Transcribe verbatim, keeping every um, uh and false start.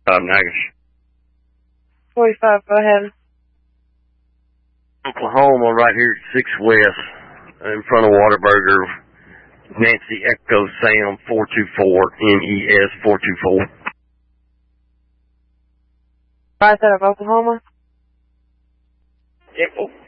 forty-five Nagish. forty-five, go ahead. Oklahoma, right here at six West, in front of Whataburger. Nancy Echo Sam four two four, N E S four two four. Right side of Oklahoma? Yep.